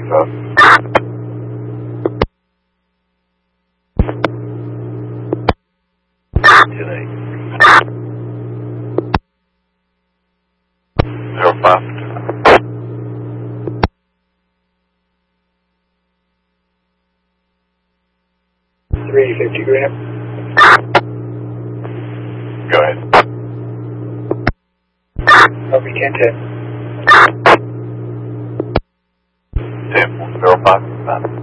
Today. 05. 350 gram. Go ahead. Copy 1010. 10-05.